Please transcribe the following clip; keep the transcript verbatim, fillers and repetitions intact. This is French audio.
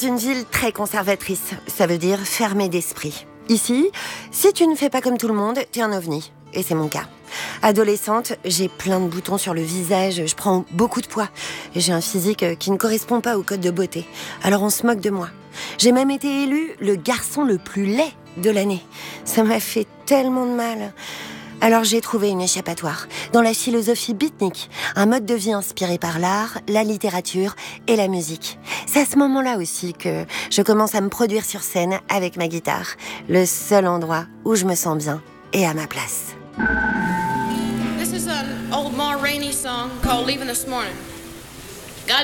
Une ville très conservatrice, ça veut dire fermée d'esprit. Ici, si tu ne fais pas comme tout le monde, t'es un ovni. Et c'est mon cas. Adolescente, j'ai plein de boutons sur le visage, je prends beaucoup de poids. Et j'ai un physique qui ne correspond pas au code de beauté. Alors on se moque de moi. J'ai même été élu le garçon le plus laid de l'année. Ça m'a fait tellement de mal. Alors j'ai trouvé une échappatoire dans la philosophie beatnik, un mode de vie inspiré par l'art, la littérature et la musique. C'est à ce moment-là aussi que je commence à me produire sur scène avec ma guitare, le seul endroit où je me sens bien et à ma place. This is an old Ma Rainey song called Leaving This Morning.